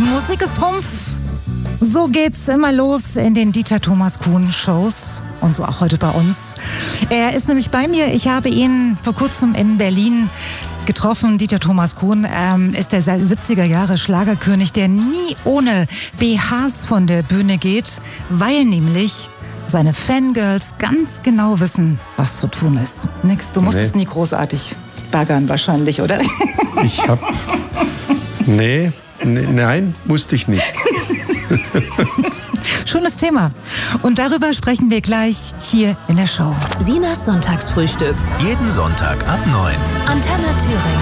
Musik ist Trumpf. So geht's immer los in den Dieter Thomas Kuhn Shows und so auch heute bei uns. Er ist nämlich bei mir. Ich habe ihn vor kurzem in Berlin getroffen. Dieter Thomas Kuhn ist der 70er Jahre Schlagerkönig, der nie ohne BHs von der Bühne geht, weil nämlich seine Fangirls ganz genau wissen, was zu tun ist. Nix, du musstest nie großartig baggern wahrscheinlich, oder? Nein, musste ich nicht. Schönes Thema. Und darüber sprechen wir gleich hier in der Show. Sinas Sonntagsfrühstück. Jeden Sonntag ab 9. Antenne Thüringen.